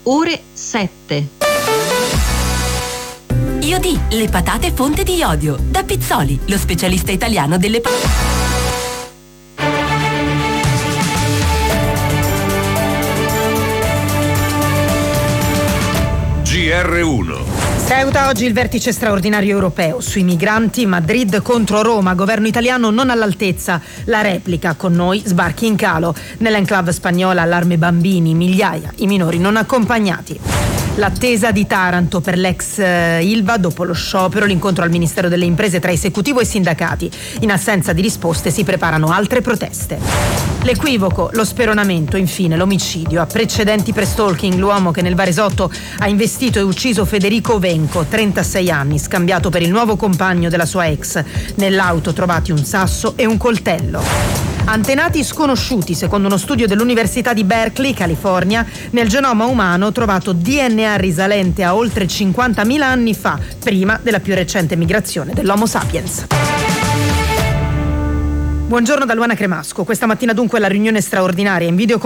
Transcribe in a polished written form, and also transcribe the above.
ore 7. Iodì, le patate fonte di iodio. Da Pizzoli, lo specialista italiano delle patate. GR1. Ceuta, oggi il vertice straordinario europeo sui migranti, Madrid contro Roma, governo italiano non all'altezza, la replica, con noi sbarchi in calo, nell'enclave spagnola allarme bambini, migliaia i minori non accompagnati. L'attesa di Taranto per l'ex Ilva dopo lo sciopero, l'incontro al Ministero delle Imprese tra esecutivo e sindacati. In assenza di risposte si preparano altre proteste. L'equivoco, lo speronamento, infine l'omicidio. A precedenti per stalking, l'uomo che nel Varesotto ha investito e ucciso Federico Venco, 36 anni, scambiato per il nuovo compagno della sua ex. Nell'auto trovati un sasso e un coltello. Antenati sconosciuti, secondo uno studio dell'Università di Berkeley, California, nel genoma umano trovato DNA risalente a oltre 50.000 anni fa, prima della più recente migrazione dell'Homo sapiens. Buongiorno da Luana Cremasco. Questa mattina dunque la riunione straordinaria in video